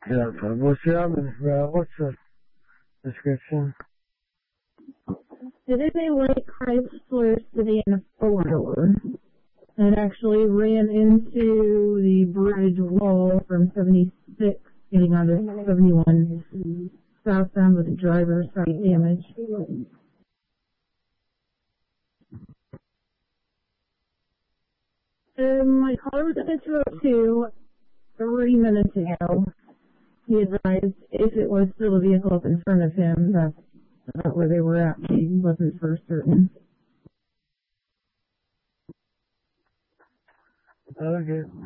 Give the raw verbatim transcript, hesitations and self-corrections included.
Yeah, but what's the other, uh, what's the description? It is a light Chrysler sedan four-door. It actually ran into the bridge wall from seventy-six, getting onto seventy-one southbound with the driver side damage. Um, my caller was at two oh two three minutes ago. He advised if it was still a vehicle up in front of him, that's not where they were at. He wasn't for certain. Okay.